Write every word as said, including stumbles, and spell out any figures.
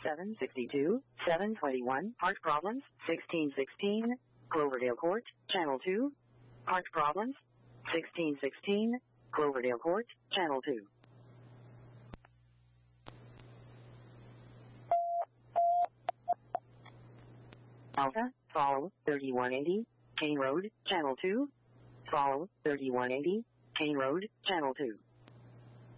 seven sixty-two, seven twenty-one, Heart Problems, sixteen sixteen, Cloverdale Court, Channel two. Heart Problems, sixteen sixteen, Cloverdale Court, Channel two. Alpha, follow, thirty-one eighty, Kane Road, Channel two. Follow, thirty-one eighty, Kane Road, Channel two.